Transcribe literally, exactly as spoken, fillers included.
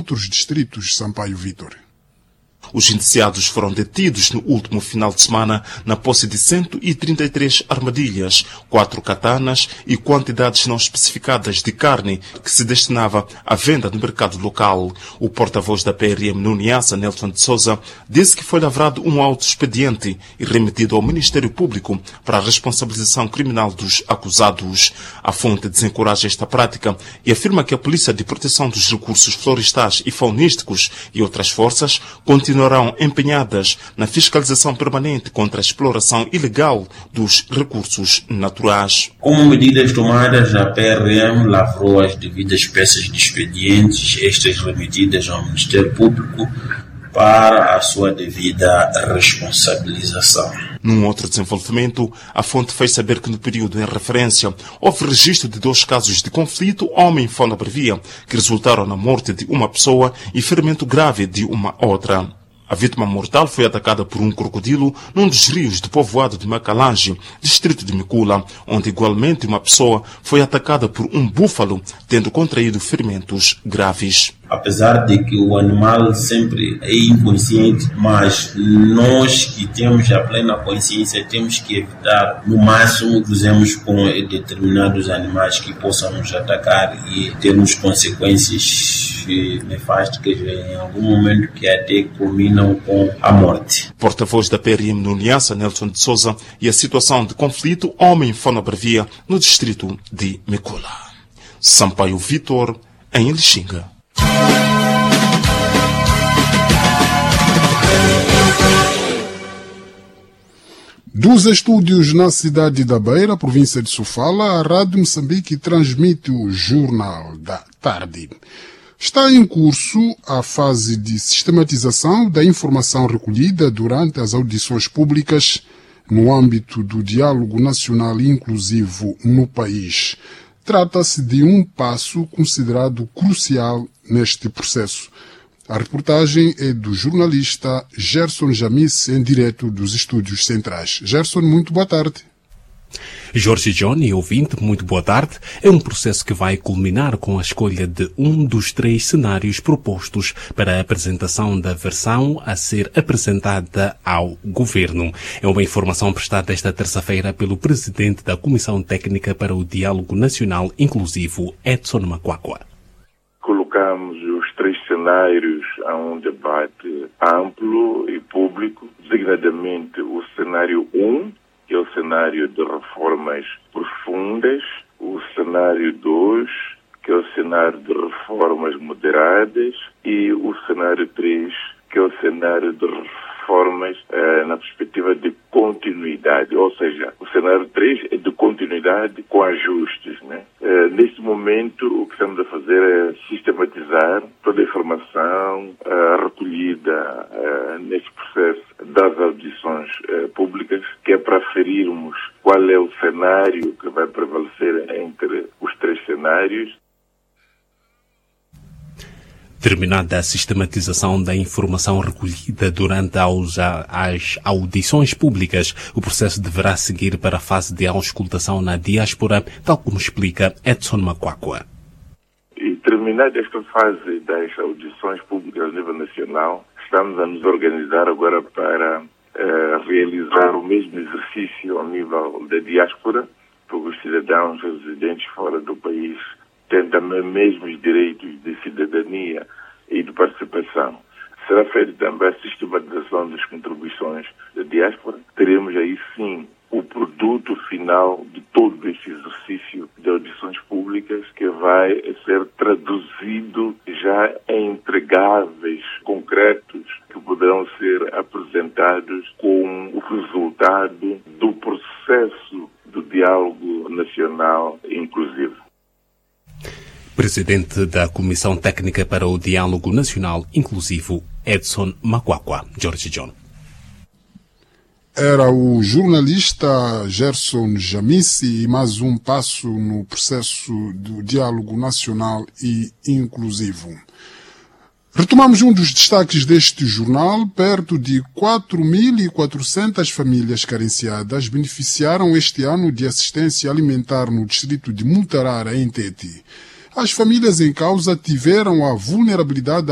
outros distritos, Sampaio Vítor. Os indiciados foram detidos no último final de semana na posse de cento e trinta e três armadilhas, quatro katanas e quantidades não especificadas de carne que se destinava à venda no mercado local. O porta-voz da P R M no Niassa, Nelson de Souza, disse que foi lavrado um auto-expediente e remetido ao Ministério Público para a responsabilização criminal dos acusados. A fonte desencoraja esta prática e afirma que a Polícia de Proteção dos Recursos Florestais e Faunísticos e outras forças continuarão empenhadas na fiscalização permanente contra a exploração ilegal dos recursos naturais. Como medidas tomadas, a P R M lavrou as devidas peças de expedientes, estas remetidas ao Ministério Público para a sua devida responsabilização. Num outro desenvolvimento, a fonte fez saber que no período em referência houve registro de dois casos de conflito homem-fauna-brevia que resultaram na morte de uma pessoa e ferimento grave de uma outra. A vítima mortal foi atacada por um crocodilo num dos rios do povoado de Macalange, distrito de Micula, onde igualmente uma pessoa foi atacada por um búfalo, tendo contraído ferimentos graves. Apesar de que o animal sempre é inconsciente, mas nós que temos a plena consciência temos que evitar no máximo cruzemos com determinados animais que possam nos atacar e termos consequências nefásticas em algum momento que até culminam com a morte. Porta-voz da P R M no Niassa, Nelson de Souza, e a situação de conflito homem-fauna-brevia no distrito de Micula. Sampaio Vítor, em Lixinga. Dos estúdios na cidade da Beira, província de Sofala, a Rádio Moçambique transmite o Jornal da Tarde. Está em curso a fase de sistematização da informação recolhida durante as audições públicas no âmbito do diálogo nacional inclusivo no país. Trata-se de um passo considerado crucial neste processo. A reportagem é do jornalista Gerson Jamis, em direto dos estúdios centrais. Gerson, muito boa tarde. Jorge Johnny, ouvinte, muito boa tarde. É um processo que vai culminar com a escolha de um dos três cenários propostos para a apresentação da versão a ser apresentada ao Governo. É uma informação prestada esta terça-feira pelo presidente da Comissão Técnica para o Diálogo Nacional Inclusivo, Edson Macuacua. Colocamos os três cenários a um debate amplo e público, designadamente o cenário um, que é o cenário de reformas profundas, o cenário dois, que é o cenário de reformas moderadas, e o cenário três, que é o cenário de reformas eh, na perspectiva de continuidade, ou seja, o cenário três é de continuidade com ajustes, né? Eh, neste momento, o que estamos a fazer é sistematizar toda a informação eh, recolhida eh, neste processo das audições eh, públicas, que é para aferirmos qual é o cenário que vai prevalecer entre os três cenários. Terminada a sistematização da informação recolhida durante as audições públicas, o processo deverá seguir para a fase de auscultação na diáspora, tal como explica Edson Macuacua. E terminada esta fase das audições públicas a nível nacional, estamos a nos organizar agora para eh, realizar o mesmo exercício ao nível da diáspora, porque os cidadãos residentes fora do país têm também mesmos direitos de cidadania e de participação. Será feita também a sistematização das contribuições da diáspora. Teremos aí sim o produto final de todo este exercício de audições públicas, que vai ser traduzido já em entregáveis concretos que poderão ser apresentados com o resultado do processo do diálogo nacional inclusivo. Presidente da Comissão Técnica para o Diálogo Nacional Inclusivo, Edson Macuacua. Jorge John. Era o jornalista Gerson Jamissi e mais um passo no processo do diálogo nacional e inclusivo. Retomamos um dos destaques deste jornal. Perto de quatro mil e quatrocentas famílias carenciadas beneficiaram este ano de assistência alimentar no distrito de Mutarara, em Tete. As famílias em causa tiveram a vulnerabilidade